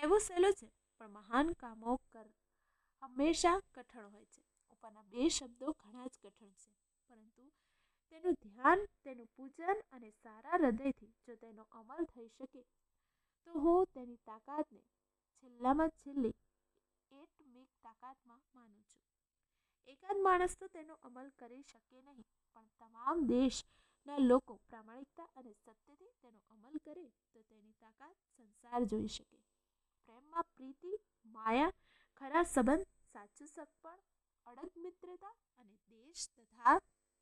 કહેવો સહેલો છે, પણ મહાન કામો હંમેશા કઠણ હોય છે. ઉપરના બે શબ્દો ઘણા જ કઠણ છે, પરંતુ તેનું ધ્યાન, તેનું પૂજન અને સારા હૃદયથી જો તેનો અમલ થઈ શકે તો હું તેની તાકાતને છેલ્લામાં છેલ્લી એટમિક તાકાતમાં માનું છું. એકાદ માણસ તો તેનો અમલ કરી શકે નહીં, પણ તમામ દેશના લોકો પ્રામાણિકતા અને સત્યથી તેનો અમલ કરે તો તેની તાકાત સંસાર જોઈ શકે. પ્રેમમાં પ્રીતિ, માયા, ખરા સંબંધ, સાચું સગપણ, અડગ મિત્રતા અને દેશ તથા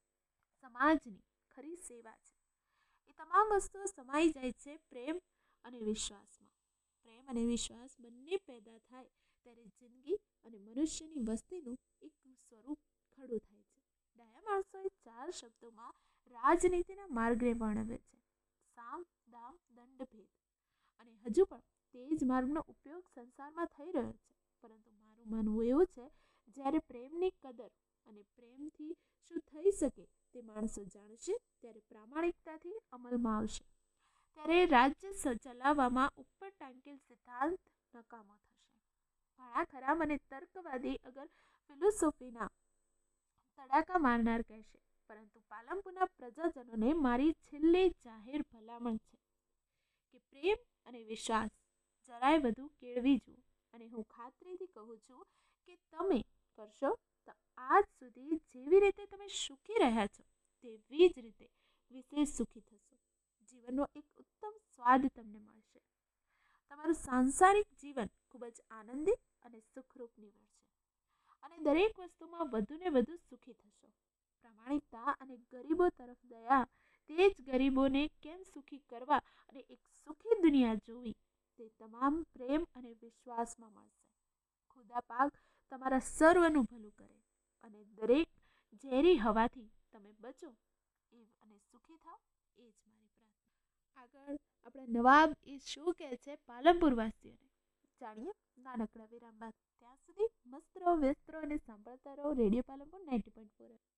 સમાજની ખરી સેવા છે. એ તમામ વસ્તુઓ સમાઈ જાય છે પ્રેમ અને વિશ્વાસમાં. પ્રેમ અને વિશ્વાસ બંને પેદા થાય ત્યારે જિંદગી અને મનુષ્યની વસ્તીનું એક સ્વરૂપ ખડું થાય છે. ડાયા માણસોએ 4 શબ્દોમાં રાજનીતિના માર્ગને વર્ણવ્યો છે: સામ, દામ, દંડ, ભેદ. અને હજુ પણ તે જ માર્ગનો ઉપયોગ સંસારમાં થઈ રહ્યો છે. પરંતુ મારું માનવું એવું છે, જ્યારે પ્રેમની કદર અને પ્રેમથી શું થઈ શકે તે માણસો જાણશે, ત્યારે પ્રામાણિકતાથી અમલમાં આવશે, ત્યારે રાજ્ય ચલાવવામાં ઉપર ટાંકેલ સિદ્ધાંત નકામો થશે. ભાણા ખરામ અને તર્કવાદી અગર ફિલોસોફીના તડાકા મારનાર કહેશે, પરંતુ પાલનપુરના પ્રજાજનોને મારી છેલ્લે જાહેર ભલામણ છે કે પ્રેમ અને વિશ્વાસ જરાય વધુ કેળવી જુઓ. અને હું ખાતરીથી કહું છું કે તમે કરશો તો આજ સુધી જેવી રીતે તમે સુખી રહ્યા છો તેવી જ રીતે વિશેષ સુખી થશો. જીવનનો એક ઉત્તમ સ્વાદ તમને મળશે. તમારું સાંસારિક જીવન ખૂબ જ આનંદિત અને સુખરૂપ નીવડશે અને દરેક વસ્તુમાં વધુને વધુ સુખી થશો. પ્રામાણિકતા અને ગરીબો તરફ દયા, તે જ ગરીબોને કેમ સુખી કરવા અને એક સુખી દુનિયા જોવી, તે તમામ પ્રેમ અને વિશ્વાસમાં મળશે. ખુદા પાક તમારા સર્વનું ભલું કરે અને દરેક ઝેરી હવાથી તમે બચો અને સુખી થાઓ, એ જ મારી પ્રાર્થના. આગળ આપણા નવાબ એ શું કહે છે પાલનપુર વાસીઓને, જાણીએ નાનકડા વિરામ બાદ. ત્યાં સુધી મસ્ત રહો, વ્યસ્ત રહો અને સાંભળતા રહો રેડિયો પાલનપુર 90.4.